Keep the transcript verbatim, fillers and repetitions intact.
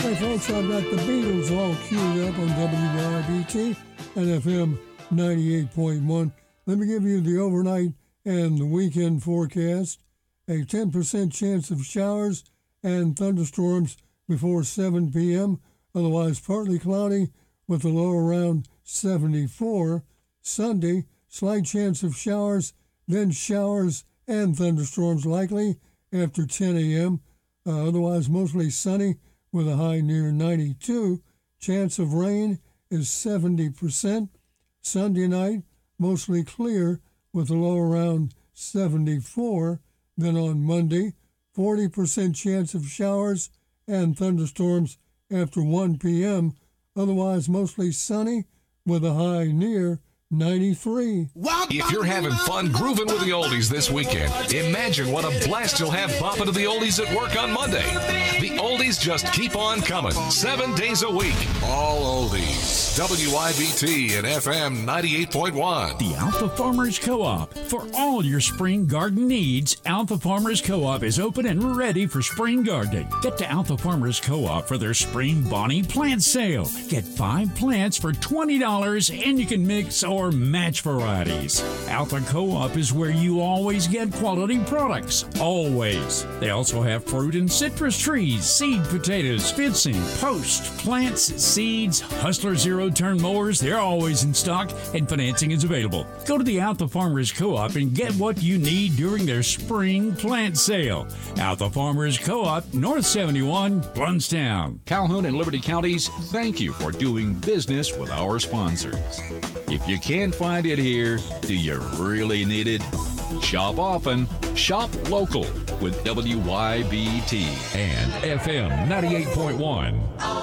Hey folks, I've got the Beatles all queued up on W Y B T and F M ninety-eight point one. Let me give you the overnight and the weekend forecast. A ten percent chance of showers and thunderstorms before seven p.m. Otherwise partly cloudy with a low around seventy-four. Sunday, slight chance of showers, then showers and thunderstorms likely after ten a.m. Uh, otherwise mostly sunny with a high near ninety-two. Chance of rain is seventy percent. Sunday night, mostly clear with a low around seventy-four. Then on Monday, forty percent chance of showers and thunderstorms after one p.m. Otherwise mostly sunny with a high near ninety-three. If you're having fun grooving with the oldies this weekend, imagine what a blast you'll have bopping to the oldies at work on Monday. The oldies just keep on coming, seven days a week. All oldies. W I B T and F M ninety-eight point one. The Alpha Farmers Co-op. For all your spring garden needs, Alpha Farmers Co-op is open and ready for spring gardening. Get to Alpha Farmers Co-op for their Spring Bonnie plant sale. Get five plants for twenty dollars and you can mix or match varieties. Alpha Co-op is where you always get quality products. Always. They also have fruit and citrus trees, seed potatoes, fencing, post, plants, seeds, Hustler zero-turn mowers. They're always in stock and financing is available. Go to the Alpha Farmers Co-op and get what you need during their spring plant sale. Alpha Farmers Co-op, North seventy-one, Bluntstown. Calhoun and Liberty Counties, thank you for doing business with our sponsors. If you can't find it here, do you really need it? Shop often, shop local with W Y B T and F M ninety-eight point one.